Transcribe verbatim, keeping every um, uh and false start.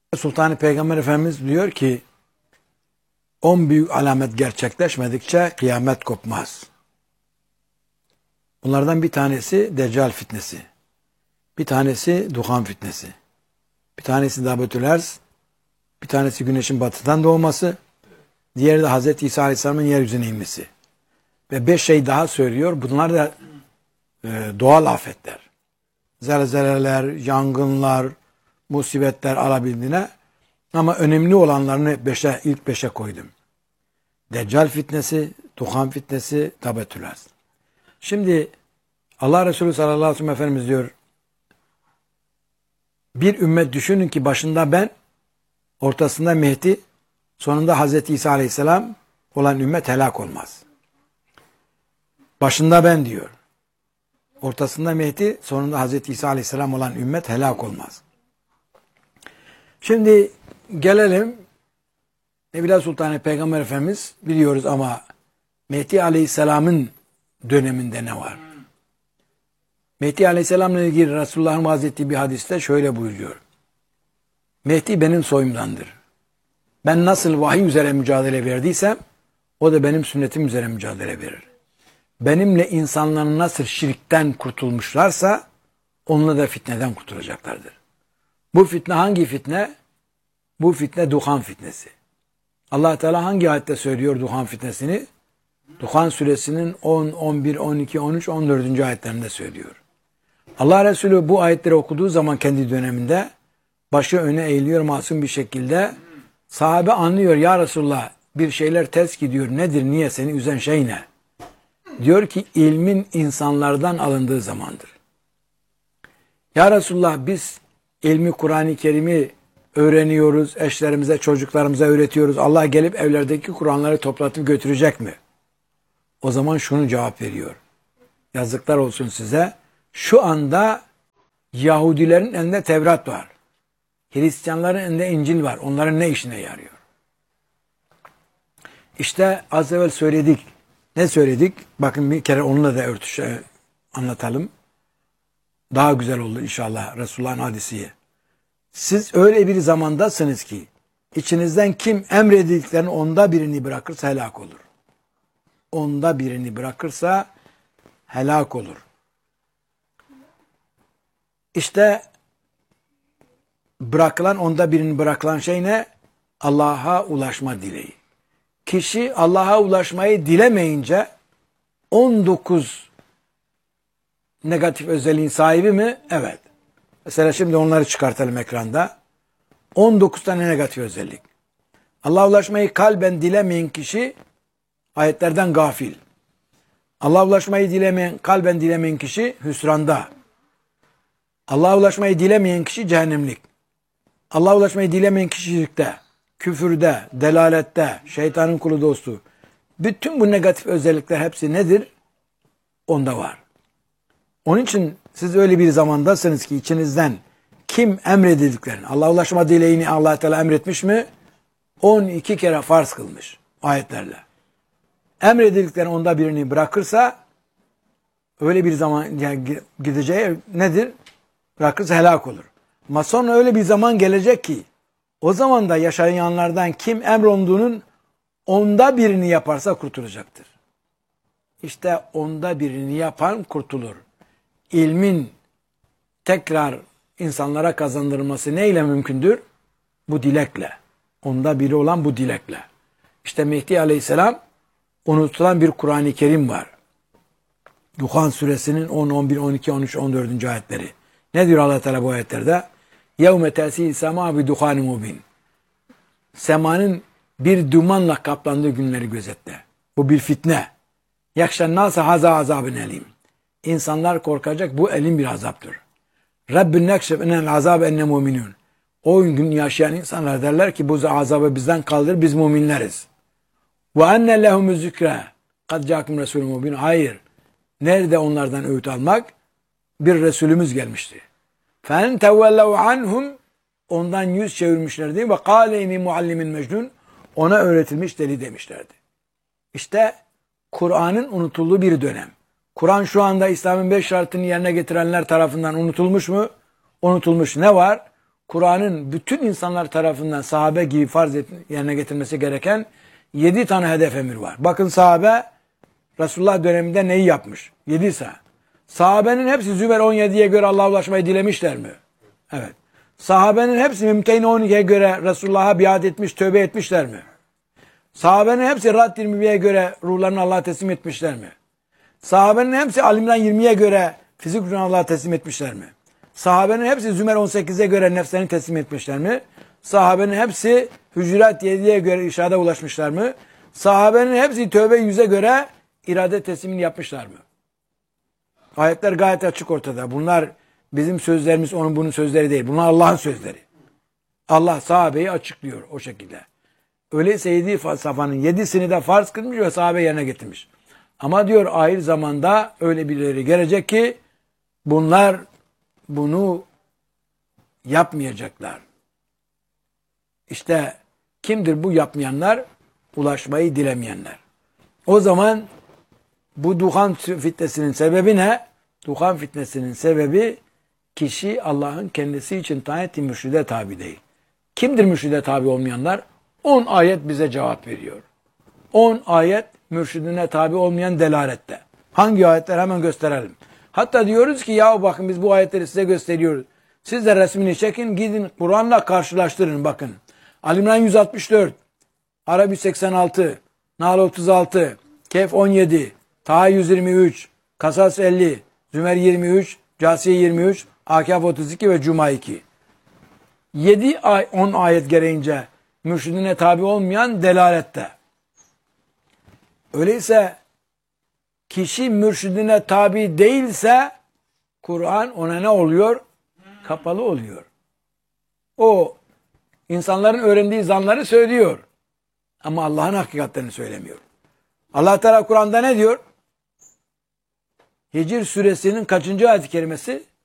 Sultan-ı Peygamber Efendimiz diyor ki on büyük alamet gerçekleşmedikçe kıyamet kopmaz. Bunlardan bir tanesi Deccal fitnesi. Bir tanesi Duhan fitnesi. Bir tanesi Dabetül Erz. Bir tanesi güneşin batıdan doğması. Diğeri de Hazreti İsa Aleyhisselam'ın yeryüzüne inmesi. Ve beş şey daha söylüyor. Bunlar da e, doğal afetler. Zelzeleler, yangınlar, musibetler alabildiğine. Ama önemli olanlarını beşe, ilk beşe koydum. Deccal fitnesi, Duhan fitnesi, Dabetül Erz. Şimdi Allah Resulü sallallahu aleyhi ve sellem Efendimiz diyor, bir ümmet düşünün ki başında ben, ortasında Mehdi, sonunda Hazreti İsa Aleyhisselam olan ümmet helak olmaz. Başında ben diyor. Ortasında Mehdi, sonunda Hazreti İsa Aleyhisselam olan ümmet helak olmaz. Şimdi gelelim Nebiler Sultanı Peygamber Efendimiz biliyoruz ama Mehdi Aleyhisselam'ın döneminde ne var? Mehdi Aleyhisselam'la ilgili Resulullah'ın vaaz ettiği bir hadiste şöyle buyuruyor. Mehdi benim soyumdandır. Ben nasıl vahiy üzere mücadele verdiysem o da benim sünnetim üzere mücadele verir. Benimle insanların nasıl şirkten kurtulmuşlarsa onunla da fitneden kurtulacaklardır. Bu fitne hangi fitne? Bu fitne Duhan fitnesi. Allah Teala hangi ayette söylüyor Duhan fitnesini? Duhan suresinin on, on bir, on iki, on üç, on dördüncü ayetlerinde söylüyor. Allah Resulü bu ayetleri okuduğu zaman kendi döneminde başı öne eğiliyor masum bir şekilde. Sahabe anlıyor, ya Resulullah bir şeyler ters gidiyor. Nedir, niye, seni üzen şey ne? Diyor ki ilmin insanlardan alındığı zamandır. Ya Resulullah biz ilmi Kur'an-ı Kerim'i öğreniyoruz, eşlerimize, çocuklarımıza öğretiyoruz. Allah gelip evlerdeki Kur'anları toplatıp götürecek mi? O zaman şunu cevap veriyor. Yazıklar olsun size. Şu anda Yahudilerin elinde Tevrat var. Hristiyanların elinde İncil var. Onların ne işine yarıyor? İşte az evvel söyledik. Ne söyledik? Bakın bir kere onunla da örtüşe anlatalım. Daha güzel olur inşallah Resulullah'ın hadisiyi. Siz öyle bir zamandasınız ki içinizden kim emredildiklerinin onda birini bırakırsa helak olur. Onda birini bırakırsa helak olur. İşte bırakılan, onda birini bırakılan şey ne? Allah'a ulaşma dileği. Kişi Allah'a ulaşmayı dilemeyince on dokuz negatif özelliğin sahibi mi? Evet. Mesela şimdi onları çıkartalım ekranda. on dokuz tane negatif özellik. Allah'a ulaşmayı kalben dilemeyen kişi ayetlerden gafil. Allah'a ulaşmayı dilemeyen, kalben dilemeyen kişi hüsranda. Allah'a ulaşmayı dilemeyen kişi cehennemlik. Allah'a ulaşmayı dilemeyen kişi şirkte, küfürde, delalette, şeytanın kulu dostu. Bütün bu negatif özellikler hepsi nedir? Onda var. Onun için siz öyle bir zamandasınız ki içinizden kim emredildiklerini, Allah'a ulaşma dileğini Allah Teala emretmiş mi? on iki kere farz kılmış ayetlerle. Emredildiklerini onda birini bırakırsa öyle bir zaman yani gideceği nedir? Bırakırsa helak olur. Ama sonra öyle bir zaman gelecek ki o zaman da yaşayanlardan kim emrolunduğunun onda birini yaparsa kurtulacaktır. İşte onda birini yapan kurtulur. İlmin tekrar insanlara kazandırılması neyle mümkündür? Bu dilekle. Onda biri olan bu dilekle. İşte Mehdi Aleyhisselam unutulan bir Kur'an-ı Kerim var. Duhan suresinin on, on bir, on iki, on üç, on dördüncü ayetleri. Ne diyor Allah Teala bu ayetlerde? يَوْمَ تَأْسِي السَّمَا بِدُخَانِ مُبِينٍ Semanın bir dumanla kaplandığı günleri gözetle. Bu bir fitne. يَخْشَ النَّاسَ هَذَا عَذَابٍ elim. İnsanlar korkacak, bu elin bir azaptır. Rabbin nekşef enel azab enne mu'minun. O gün yaşayan insanlar derler ki bu azabı bizden kaldır, biz müminleriz. Ve enne lehumü zikre. Kad ca'akum resulü mubin. Hayır. Nerede onlardan öğüt almak? Bir Resulümüz gelmişti. Fen tevvellev anhum. Ondan yüz çevirmişlerdi. Ve kâle inni muallimin mecnun. Ona öğretilmiş deli demişlerdi. İşte Kur'an'ın unutulduğu bir dönem. Kur'an şu anda İslam'ın beş şartını yerine getirenler tarafından unutulmuş mu? Unutulmuş. Ne var? Kur'an'ın bütün insanlar tarafından sahabe gibi farz et, yerine getirmesi gereken yedi tane hedef emir var. Bakın sahabe Resulullah döneminde neyi yapmış? Yedi sahabe. Sahabenin hepsi Zümer on yediye göre Allah'a ulaşmayı dilemişler mi? Evet. Sahabenin hepsi Mümtehine on ikiye göre Resulullah'a biat etmiş, tövbe etmişler mi? Sahabenin hepsi Rad yirmi bir'e göre ruhlarını Allah'a teslim etmişler mi? Sahabenin hepsi Alimran yirmiye göre fizik ruhunu Allah'a teslim etmişler mi? Sahabenin hepsi Zümer on sekize göre nefslerini teslim etmişler mi? Sahabenin hepsi Hücurat yediye göre irşada ulaşmışlar mı? Sahabenin hepsi Tövbe yüze göre irade teslimini yapmışlar mı? Ayetler gayet açık ortada. Bunlar bizim sözlerimiz, onun bunun sözleri değil. Bunlar Allah'ın sözleri. Allah sahabeyi açıklıyor o şekilde. Öyleyse yedi safhanın yedisini de farz kılmış ve sahabe yerine getirmiş. Ama diyor ahir zamanda öyle birileri gelecek ki bunlar bunu yapmayacaklar. İşte kimdir bu yapmayanlar? Ulaşmayı dilemeyenler. O zaman bu duhan fitnesinin sebebi ne? Duhan fitnesinin sebebi kişi Allah'ın kendisi için tayin ettiği mürşide tabi değil. Kimdir mürşide tabi olmayanlar? on ayet bize cevap veriyor. on ayet mürşidine tabi olmayan delalette. Hangi ayetler hemen gösterelim. Hatta diyoruz ki ya bakın biz bu ayetleri size gösteriyoruz. Siz de resmini çekin gidin Kur'an'la karşılaştırın bakın. Alimran yüz altmış dört, Arap yüz seksen altı, Nahl otuz altı, Kehf on yedi, Taha yüz yirmi üç, Kasas elli, Zümer yirmi üç, Câsiye yirmi üç, Akaf otuz iki ve Cuma iki. yedi ay on ayet gereğince mürşidine tabi olmayan delalette. Öyleyse kişi mürşidine tabi değilse Kur'an ona ne oluyor? Kapalı oluyor. O insanların öğrendiği zanları söylüyor. Ama Allah'ın hakikatlerini söylemiyor. Allah Teala Kur'an'da ne diyor? Hicr suresinin kaçıncı ayet-i kerimesi?